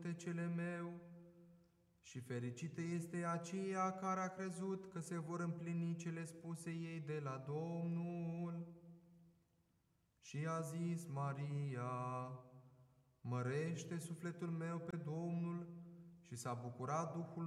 pântecele meu. Și fericită este aceea care a crezut că se vor împlini cele spuse ei de la Domnul. Și a zis Maria: mărește sufletul meu pe Domnul și s-a bucurat Duhul